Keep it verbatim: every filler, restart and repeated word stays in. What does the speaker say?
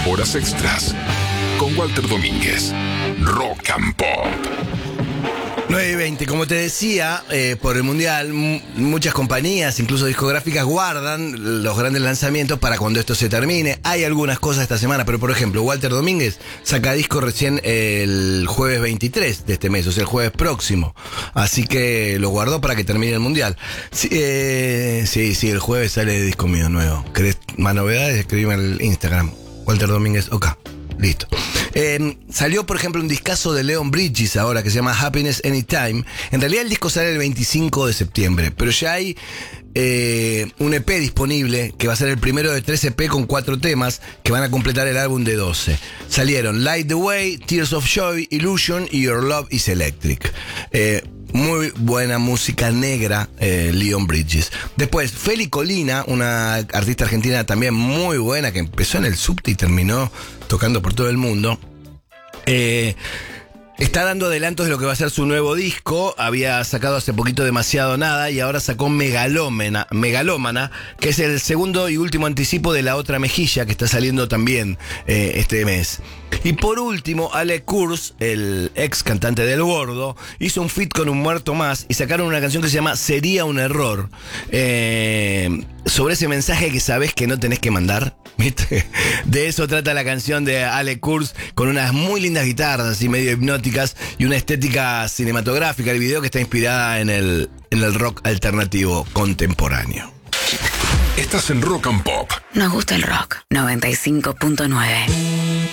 Horas extras con Walter Domínguez. Rock and Pop. nueve y veinte, como te decía, eh, por el Mundial, m- muchas compañías, incluso discográficas, guardan los grandes lanzamientos para cuando esto se termine. Hay algunas cosas esta semana, pero por ejemplo, Walter Domínguez saca disco recién el jueves veintitrés de este mes, o sea, el jueves próximo. Así que lo guardó para que termine el Mundial. Sí, eh, sí, sí, el jueves sale disco mío nuevo. ¿Querés más novedades? Escribime el Instagram. Walter Domínguez, ok. Listo. Eh, salió, por ejemplo, un discazo de Leon Bridges ahora que se llama Happiness Anytime. En realidad el disco sale el veinticinco de septiembre, pero ya hay eh, un E P disponible que va a ser el primero de tres E P con cuatro temas que van a completar el álbum de doce. Salieron Light the Way, Tears of Joy, Illusion y Your Love is Electric. Eh, Muy buena música negra, eh, Leon Bridges. Después, Feli Colina, una artista argentina también muy buena, que empezó en el subte y terminó tocando por todo el mundo. Eh, está dando adelantos de lo que va a ser su nuevo disco. Había sacado hace poquito Demasiado Nada y ahora sacó Megalómana, Megalómana, que es el segundo y último anticipo de La Otra Mejilla, que está saliendo también eh, este mes. Y por último, Ale Kurz, el ex cantante del Gordo, hizo un feat con Un Muerto Más y sacaron una canción que se llama Sería un Error. Eh, sobre ese mensaje que sabés que no tenés que mandar, ¿viste? De eso trata la canción de Ale Kurz, con unas muy lindas guitarras, así medio hipnóticas, y una estética cinematográfica. El video que está inspirada en el, en el rock alternativo contemporáneo. Estás en Rock and Pop. Nos gusta el rock. noventa y cinco punto nueve.